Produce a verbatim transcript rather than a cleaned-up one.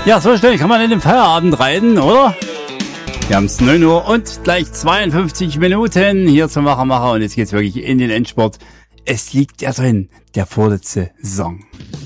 Ja, so schnell kann man in den Feierabend reiten, oder? Wir haben es neun Uhr und gleich zweiundfünfzig Minuten hier zum Macher Macher und jetzt geht's wirklich in den Endsport. Es liegt ja drin, der vorletzte Song.